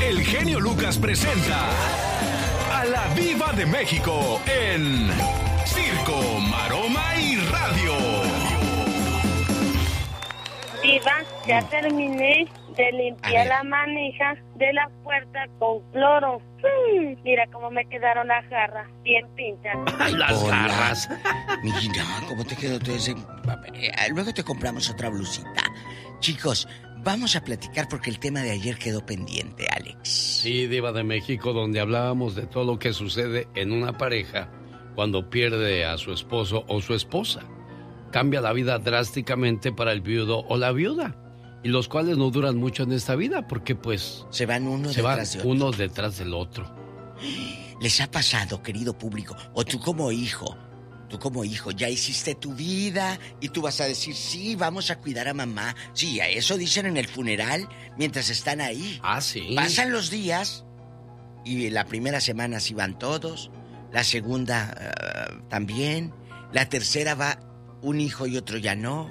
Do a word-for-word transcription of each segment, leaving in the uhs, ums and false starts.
el genio Lucas presenta a la Diva de México en Circo, Maroma y Radio. Diva, ya terminé de limpiar la manija de la puerta con cloro. Hmm, mira cómo me quedaron las garras, bien pinchas. Ay, las Hola. garras. Mira, ¿cómo te quedó todo ese...? Luego te compramos otra blusita. Chicos, vamos a platicar porque el tema de ayer quedó pendiente, Alex. Sí, Diva de México, donde hablábamos de todo lo que sucede en una pareja cuando pierde a su esposo o su esposa. Cambia la vida drásticamente para el viudo o la viuda. Y los cuales no duran mucho en esta vida porque pues... Se van uno se van detrás de otro. uno detrás del otro. ¿Les ha pasado, querido público? O tú como hijo, tú como hijo, ya hiciste tu vida y tú vas a decir, sí, vamos a cuidar a mamá. Sí, a eso dicen en el funeral mientras están ahí. Ah, sí. Pasan los días y la primera semana sí van todos, la segunda uh, también, la tercera va un hijo y otro ya no.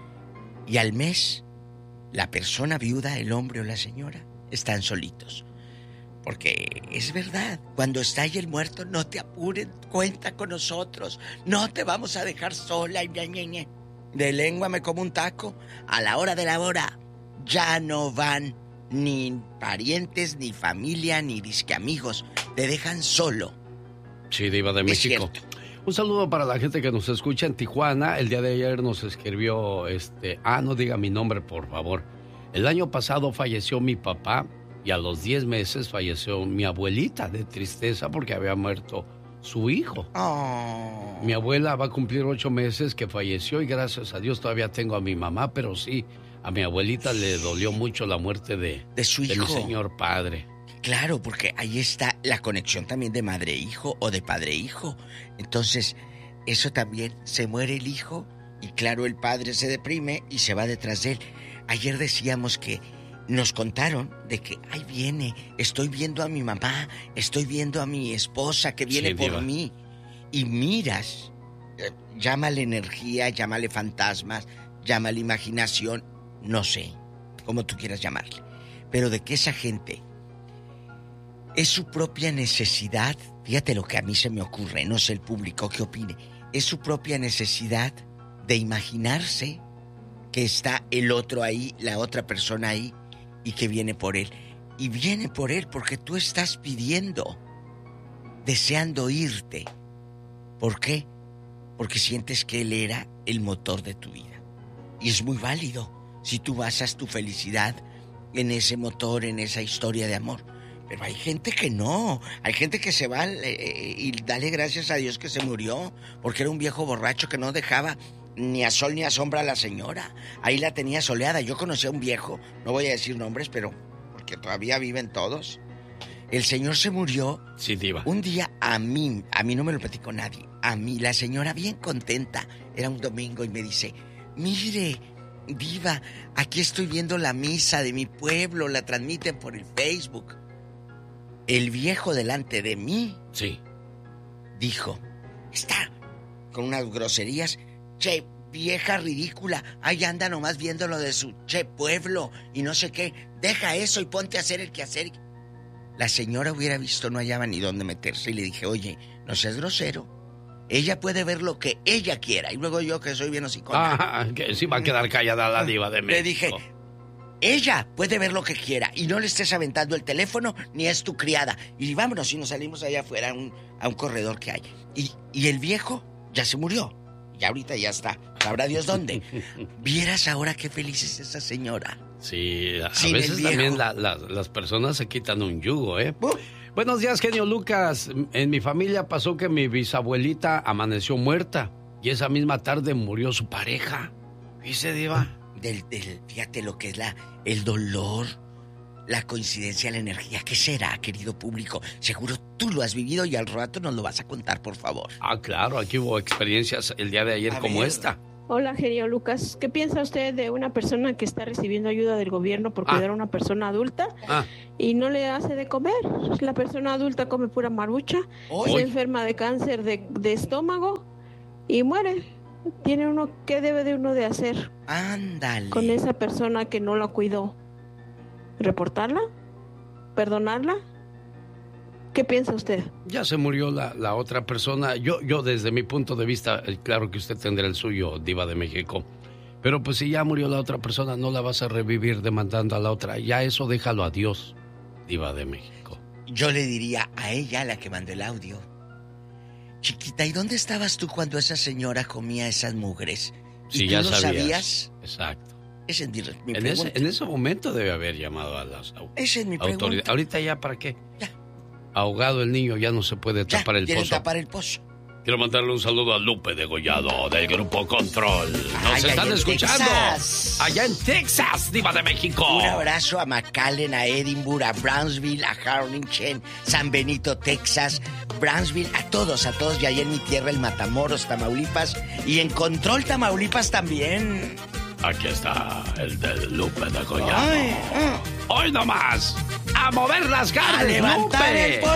Y al mes, la persona viuda, el hombre o la señora, están solitos. Porque es verdad, cuando está ahí el muerto, no te apuren, cuenta con nosotros. No te vamos a dejar sola. Ña, Ña, Ña. De lengua me como un taco. A la hora de la hora, ya no van ni parientes, ni familia, ni disque amigos. Te dejan solo. Sí, Diva de Es México. cierto. Un saludo para la gente que nos escucha en Tijuana. El día de ayer nos escribió, este... Ah, no diga mi nombre, por favor. El año pasado falleció mi papá y a los diez meses falleció mi abuelita de tristeza porque había muerto su hijo. Oh. Mi abuela va a cumplir ocho meses que falleció y gracias a Dios todavía tengo a mi mamá, pero sí, a mi abuelita le dolió mucho la muerte de, De su de mi hijo. señor padre. Claro, porque ahí está la conexión también de madre-hijo o de padre-hijo. Entonces, eso también, se muere el hijo y claro, el padre se deprime y se va detrás de él. Ayer decíamos que nos contaron de que ahí viene, estoy viendo a mi mamá, estoy viendo a mi esposa que viene Sí, por Diva. mí. Y miras, eh, llámale energía, llámale fantasmas, llámale imaginación, no sé, como tú quieras llamarle. Pero de que esa gente es su propia necesidad, fíjate lo que a mí se me ocurre, no sé el público qué opine, es su propia necesidad de imaginarse que está el otro ahí, la otra persona ahí, y que viene por él. Y viene por él porque tú estás pidiendo, deseando irte. ¿Por qué? Porque sientes que él era el motor de tu vida. Y es muy válido si tú basas tu felicidad en ese motor, en esa historia de amor. Pero hay gente que no, hay gente que se va eh, y dale gracias a Dios que se murió, porque era un viejo borracho que no dejaba ni a sol ni a sombra a la señora. Ahí la tenía soleada. Yo conocí a un viejo, no voy a decir nombres, pero porque todavía viven todos. El señor se murió. Sí, Diva. Un día a mí, a mí no me lo platicó nadie. A mí, la señora bien contenta, era un domingo y me dice, mire, Diva, aquí estoy viendo la misa de mi pueblo, la transmiten por el Facebook. El viejo delante de mí, Sí. dijo, está con unas groserías, che, vieja ridícula, ahí anda nomás viendo lo de su che pueblo y no sé qué, deja eso y ponte a hacer el quehacer. La señora hubiera visto, no hallaba ni dónde meterse y le dije, oye, no seas grosero, ella puede ver lo que ella quiera. Y luego yo, que soy bien hocicona, Ah, que sí va a quedar callada la Diva de México. le dije, ella puede ver lo que quiera y no le estés aventando el teléfono ni es tu criada. Y vámonos y nos salimos allá afuera a un, a un corredor que hay. Y, y el viejo ya se murió. Ya ahorita ya está. Sabrá Dios dónde. Vieras ahora qué feliz es esa señora. Sí, a Sin el veces viejo. también la- la- las personas se quitan un yugo, ¿eh? Uh. Buenos días, genio Lucas. En mi familia pasó que mi bisabuelita amaneció muerta y esa misma tarde murió su pareja. ¿Dice, Diva? Del, del, fíjate lo que es la, el dolor, la coincidencia, la energía. ¿Qué será, querido público? Seguro tú lo has vivido y al rato nos lo vas a contar, por favor. Ah, claro, aquí hubo experiencias el día de ayer A como ver. esta. Hola, genio Lucas. ¿Qué piensa usted de una persona que está recibiendo ayuda del gobierno por Ah. cuidar a una persona adulta Ah, y no le hace de comer? La persona adulta come pura marucha, Hoy, se enferma de cáncer de, de estómago y muere. Tiene uno, ¿qué debe de uno de hacer ándale. con esa persona que no la cuidó? ¿Reportarla? perdonarla? ¿Qué piensa usted? Ya se murió la, la otra persona. Yo, yo desde mi punto de vista, claro que usted tendrá el suyo, Diva de México. Pero pues si ya murió la otra persona, no la vas a revivir demandando a la otra. Ya eso déjalo a Dios, Diva de México. Yo le diría a ella, la que mandó el audio: chiquita, ¿y dónde estabas tú cuando esa señora comía esas mugres? ¿Y Sí, tú ya no sabías. sabías? Exacto. Esa es mi, mi En pregunta. ese, en ese momento debe haber llamado a las au- Esa es mi autoridades. pregunta. Ahorita ya, ¿para qué? Ya. Ahogado el niño, ya no se puede Ya, tapar el quieren pozo. tapar el pozo. Quiero mandarle un saludo a Lupe Degollado del Grupo Control. Nos Ay, están allá en escuchando. Texas. Allá en Texas, Diva de México. Un abrazo a McAllen, a Edinburgh, a Brownsville, a Harlingen, San Benito, Texas, Brownsville, a todos, a todos. Y ahí en mi tierra, el Matamoros, Tamaulipas. Y en Control, Tamaulipas también. Aquí está el de Lupe Degollado. Ay, ah. Hoy nomás, a mover las A garras, levantar Lupe. el polvo.